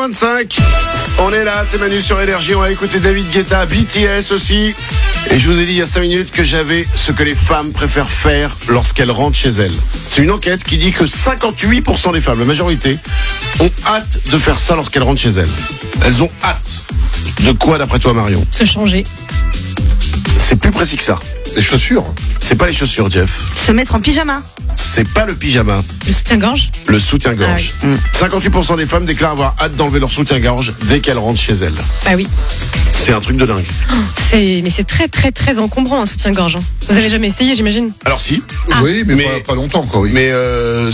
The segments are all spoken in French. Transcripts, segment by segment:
8h25. On est là, c'est Manu sur Énergie. On va écouter David Guetta, BTS aussi. Et je vous ai dit il y a 5 minutes que j'avais ce que les femmes préfèrent faire lorsqu'elles rentrent chez elles. C'est une enquête qui dit que 58% des femmes, la majorité, ont hâte de faire ça lorsqu'elles rentrent chez elles. Elles ont hâte. De quoi d'après toi, Marion? Se changer. C'est plus précis que ça. Les chaussures. C'est pas les chaussures, Jeff. Se mettre en pyjama. C'est pas le pyjama. Le soutien-gorge. Le soutien-gorge. 58% des femmes déclarent avoir hâte d'enlever leur soutien-gorge dès qu'elles rentrent chez elles. Bah oui. C'est un truc de dingue. Mais c'est très très très encombrant un soutien-gorge. Vous avez jamais essayé, j'imagine? Alors si. Oui, mais pas longtemps, quoi. Oui. Mais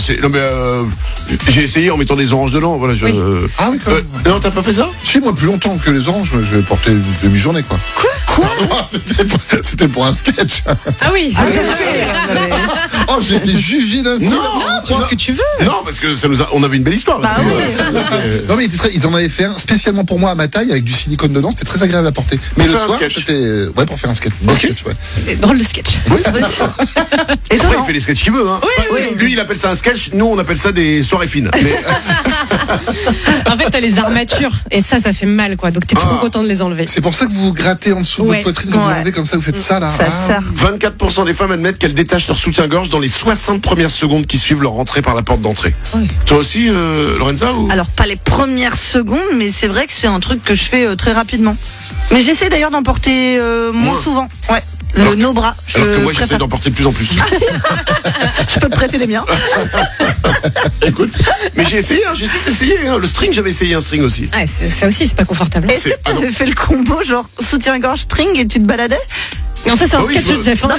j'ai essayé en mettant des oranges dedans. Voilà, Oui. Ah oui, quand même. Non, t'as pas fait ça? Si, moi, plus longtemps que les oranges, je vais porter une demi-journée, quoi. Quoi? C'était pour un sketch. Ah oui, c'est Oh, j'ai été jugé d'un coup. Non, tu fais ce que tu veux. Non, parce que on avait une belle histoire. Bah Non, mais ils en avaient fait un spécialement pour moi à ma taille avec du silicone dedans. C'était très agréable à porter. Mais Pour le faire un soir, sketch. c'était. Ouais, pour faire un sketch. Bon sketch, ouais. Drôle de sketch. Et Après, il fait les sketchs qu'il veut. Hein. Oui. Lui, il appelle ça un sketch. Nous, on appelle ça des soirées fines. Mais En fait, t'as les armatures. Et ça fait mal, quoi. Donc t'es trop content de les enlever. C'est pour ça que vous vous grattez en dessous de Ouais. votre poitrine quand vous Ouais. l'enlevez comme ça, vous faites ça là. Ça Ah. sert. 24% des femmes admettent qu'elles détachent leur soutien-gorge dans les 60 premières secondes qui suivent leur rentrée par la porte d'entrée. Oui. Toi aussi, Lorenza ou... Alors, pas les premières secondes, mais c'est vrai que c'est un truc que je fais très rapidement. Mais j'essaie d'ailleurs d'en porter moins Moins. souvent. Ouais. Alors Nos bras. Alors que moi, préfère. j'essaie d'en porter de plus en plus. Je peux te prêter les miens. Écoute, mais j'ai essayé, hein, j'ai tout essayé. Hein. Le string, j'avais essayé un string aussi. Ah, ça aussi, c'est pas confortable. Est-ce que Ah non. t'avais fait le combo genre soutien-gorge string et tu te baladais? Non, ça, c'est un Ah oui, sketch de Jeff. Hein.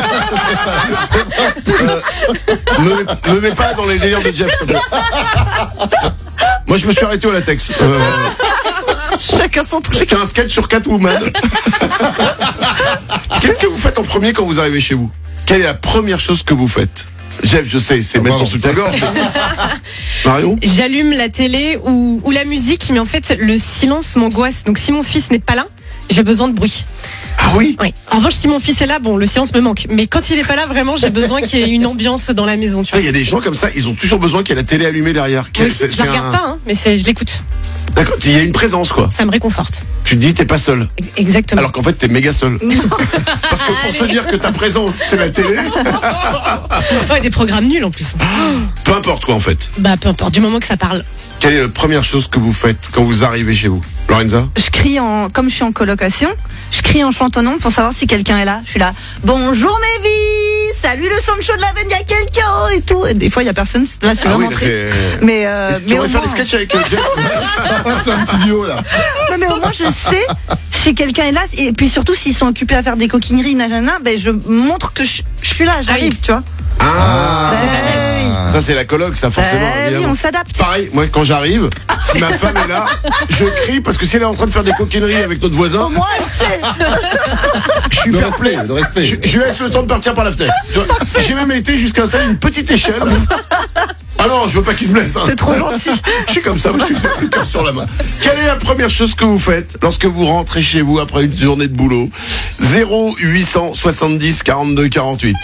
Me mets pas dans les délires de Jeff. s'il te plaît. Moi, je me suis arrêté au latex. Chacun son truc. J'ai un sketch sur Catwoman. Qu'est-ce que vous faites en premier quand vous arrivez chez vous? Quelle est la première chose que vous faites? Jeff, je sais, c'est mettre ton pardon. soutien-gorge. Marion? J'allume la télé ou la musique, mais en fait, le silence m'angoisse. Donc, si mon fils n'est pas là, j'ai besoin de bruit. Ah oui? Oui. En revanche, si mon fils est là, bon, le silence me manque. Mais quand il est pas là, vraiment, j'ai besoin qu'il y ait une ambiance dans la maison. Tu vois. Il y a des gens comme ça, ils ont toujours besoin qu'il y ait la télé allumée derrière. Moi aussi, je la regarde pas, hein, mais je l'écoute. D'accord, il y a une présence, quoi. Ça me réconforte. Tu te dis, t'es pas seul. Exactement. Alors qu'en fait, t'es méga seul. Parce que pour se dire que ta présence, c'est la télé, Ouais, des programmes nuls en plus. peu importe, quoi, en fait. Bah, peu importe, du moment que ça parle. Quelle est la première chose que vous faites quand vous arrivez chez vous? Lorenza? Je crie comme je suis en colocation, je crie en chantonnant pour savoir si quelqu'un est là. Je suis là. Bonjour mes vies, salut le Sancho de la veine, y a quelqu'un et tout. Et des fois il y a personne. Là c'est vraiment là, triste. c'est... Mais Tu au aurais faire moins, des sketchs avec Jeff? C'est un petit duo là. non, mais au moins je sais si quelqu'un est là. Et puis surtout s'ils sont occupés à faire des coquineries, nanana, ben je montre que je suis là, j'arrive, oui. tu vois. Ah, Ben, ça c'est la coloc, ça forcément. oui, évidemment. on s'adapte. Pareil, moi quand j'arrive, si ma femme est là, je crie parce que si elle est en train de faire des coquineries avec notre voisin, Moi elle sait. je suis Le fair play. respect, le respect. Je laisse le temps de partir par la fenêtre. Tu vois, j'ai même été jusqu'à installer une petite échelle. Ah non, je veux pas qu'il se blesse. Hein. T'es trop gentil. Je suis comme ça, moi, je suis le cœur sur la main. Quelle est la première chose que vous faites lorsque vous rentrez chez vous après une journée de boulot? 0870 42 48.